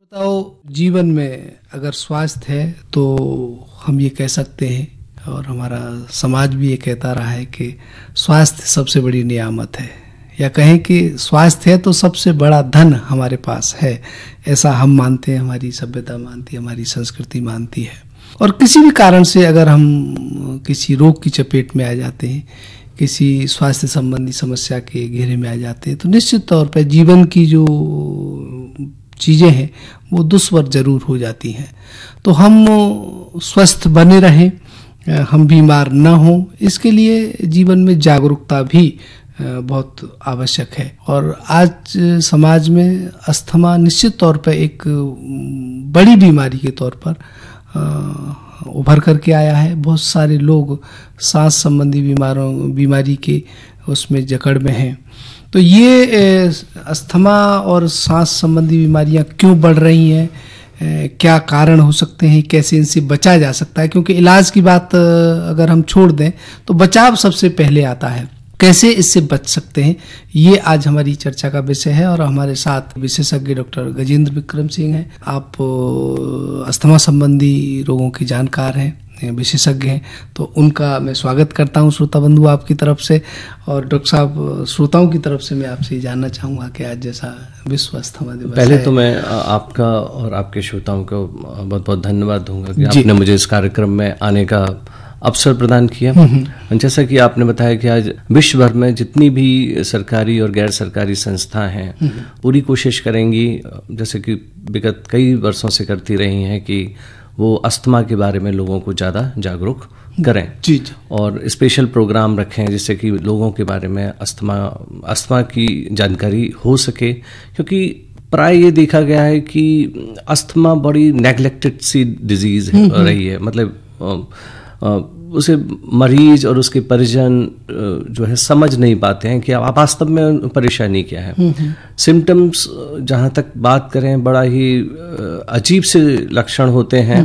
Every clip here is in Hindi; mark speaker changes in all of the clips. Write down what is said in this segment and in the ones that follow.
Speaker 1: बताओ, जीवन में अगर स्वास्थ्य है तो हम ये कह सकते हैं, और हमारा समाज भी ये कहता रहा है कि स्वास्थ्य सबसे बड़ी नियामत है, या कहें कि स्वास्थ्य है तो सबसे बड़ा धन हमारे पास है। ऐसा हम मानते हैं, हमारी सभ्यता मानती है, हमारी संस्कृति मानती है। और किसी भी कारण से अगर हम किसी रोग की चपेट में आ जाते हैं, किसी स्वास्थ्य संबंधी समस्या के घेरे में आ जाते हैं, तो निश्चित तौर पर जीवन की जो चीज़ें हैं वो दुश्वार जरूर हो जाती हैं। तो हम स्वस्थ बने रहें, हम बीमार न हों, इसके लिए जीवन में जागरूकता भी बहुत आवश्यक है। और आज समाज में अस्थमा निश्चित तौर पर एक बड़ी बीमारी के तौर पर उभर करके आया है। बहुत सारे लोग सांस संबंधी बीमारी के उसमें जकड़ में हैं। तो ये अस्थमा और सांस संबंधी बीमारियां क्यों बढ़ रही हैं, क्या कारण हो सकते हैं, कैसे इनसे बचा जा सकता है, क्योंकि इलाज की बात अगर हम छोड़ दें तो बचाव सबसे पहले आता है। कैसे इससे बच सकते हैं, ये आज हमारी चर्चा का विषय है। और हमारे साथ विशेषज्ञ डॉक्टर गजेंद्र विक्रम सिंह हैं। आप अस्थमा संबंधी रोगों के जानकार हैं, विशेषज्ञ हैं, तो उनका मैं स्वागत करता हूं श्रोता बंधु आपकी तरफ से। और डॉक्टर साहब, श्रोताओं की तरफ से मैं आपसे ये जानना चाहूँगा कि आज जैसा विश्व अस्थमा दिवस
Speaker 2: पहले तो मैं आपका और आपके श्रोताओं को बहुत बहुत धन्यवाद दूंगा कि आपने मुझे इस कार्यक्रम में आने का अवसर प्रदान किया। जैसा कि आपने बताया कि आज विश्व भर में जितनी भी सरकारी और गैर सरकारी संस्थाएं हैं पूरी कोशिश करेंगी, जैसे कि विगत कई वर्षों से करती रही हैं, कि वो अस्थमा के बारे में लोगों को ज़्यादा जागरूक करें जी। और स्पेशल प्रोग्राम रखें जिससे कि लोगों के बारे में अस्थमा की जानकारी हो सके। क्योंकि प्राय ये देखा गया है कि अस्थमा बड़ी नेग्लेक्टेड सी डिजीज रही है। मतलब उसे मरीज और उसके परिजन जो है समझ नहीं पाते हैं कि आप वास्तव में परेशानी क्या है। सिम्टम्स जहाँ तक बात करें बड़ा ही अजीब से लक्षण होते हैं।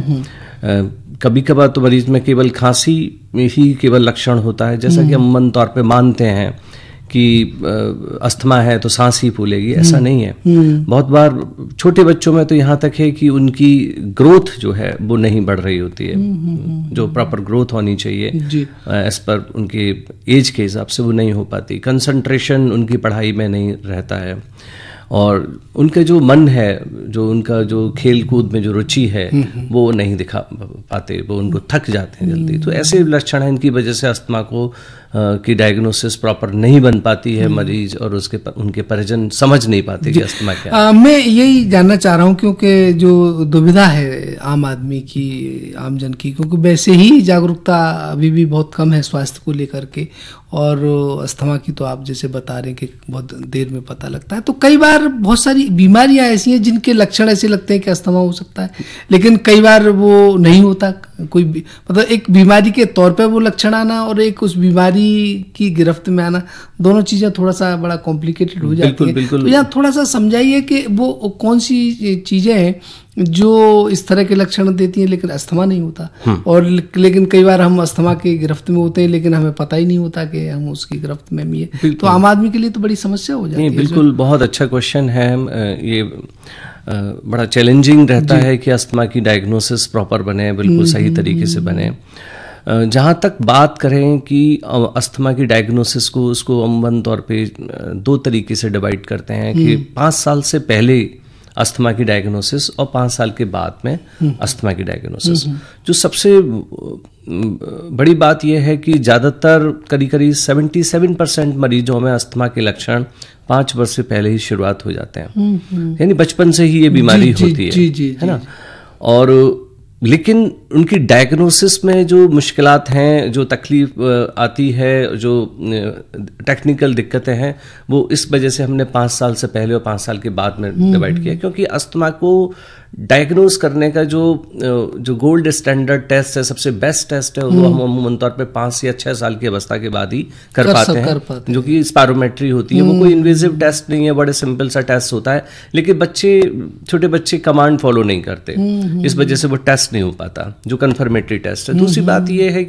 Speaker 2: कभी कभार तो मरीज में केवल खांसी में ही केवल लक्षण होता है, जैसा कि हम मन तौर पे मानते हैं कि अस्थमा है तो सांस ही फूलेगी, ऐसा नहीं है। बहुत बार छोटे बच्चों में तो यहाँ तक है कि उनकी ग्रोथ जो है वो नहीं बढ़ रही होती है, जो प्रॉपर ग्रोथ होनी चाहिए एज पर उनके एज के हिसाब से वो नहीं हो पाती। कंसंट्रेशन उनकी पढ़ाई में नहीं रहता है, और उनके जो मन है, जो उनका जो खेल कूद में जो रुचि है वो नहीं दिखा पाते, वो उनको थक जाते हैं जल्दी। तो ऐसे लक्षण हैं, इनकी वजह से अस्थमा को की डायग्नोसिस प्रॉपर नहीं बन पाती है। मरीज और उनके परिजन समझ नहीं पाते कि अस्थमा क्या है।
Speaker 1: मैं यही जानना चाह रहा हूँ, क्योंकि जो दुविधा है आम आदमी की, आम जन की, क्योंकि वैसे ही जागरूकता अभी भी बहुत कम है स्वास्थ्य को लेकर के। और अस्थमा की तो आप जैसे बता रहे हैं कि बहुत देर में पता लगता है। तो कई बार बहुत सारी बीमारियां ऐसी हैं जिनके लक्षण ऐसे लगते हैं कि अस्थमा हो सकता है, लेकिन कई बार वो नहीं होता। कोई मतलब एक बीमारी के तौर पे वो लक्षण आना और एक उस बीमारी की गिरफ्त में आना, दोनों चीजें थोड़ा सा बड़ा कॉम्प्लिकेटेड हो जाती है। तो यहाँ थोड़ा सा समझाइए कि वो कौन सी चीजें हैं जो इस तरह के लक्षण देती हैं लेकिन अस्थमा नहीं होता। और लेकिन कई बार हम अस्थमा की गिरफ्त में होते हैं लेकिन हमें पता ही नहीं होता कि हम उसकी गिरफ्त में भी है। तो आम आदमी के लिए तो बड़ी समस्या हो जाती है।
Speaker 2: बिल्कुल, बहुत अच्छा क्वेश्चन है। ये बड़ा चैलेंजिंग रहता है कि अस्थमा की डायग्नोसिस प्रॉपर बने, बिल्कुल सही तरीके से बने। जहाँ तक बात करें कि अस्थमा की डायग्नोसिस को, उसको अमूमन तौर पे दो तरीके से डिवाइड करते हैं कि 5 साल से पहले अस्थमा की डायग्नोसिस और 5 साल के बाद में अस्थमा की डायग्नोसिस। जो सबसे बड़ी बात यह है कि ज़्यादातर करीब 77% मरीजों में अस्थमा के लक्षण 5 वर्ष से पहले ही शुरुआत हो जाते हैं, यानी बचपन से ही ये बीमारी होती है ना। और लेकिन उनकी डायग्नोसिस में जो मुश्किलात हैं, जो तकलीफ आती है, जो टेक्निकल दिक्कतें हैं, वो इस वजह से हमने 5 साल से पहले और 5 साल के बाद में डिवाइड किया। क्योंकि अस्थमा को डायग्नोज करने का जो गोल्ड स्टैंडर्ड टेस्ट है, सबसे बेस्ट टेस्ट है, वो हम अमूमन तौर पे 5 या 6 साल की अवस्था के बाद ही कर पाते हैं, जो कि स्पायरोमेट्री होती है। वो कोई इन्वेजिव टेस्ट नहीं है, बड़े सिंपल सा टेस्ट होता है, लेकिन छोटे बच्चे कमांड फॉलो नहीं करते, इस वजह से वो टेस्ट नहीं हो पाता, जो कन्फर्मेटरी टेस्ट है। दूसरी बात यह है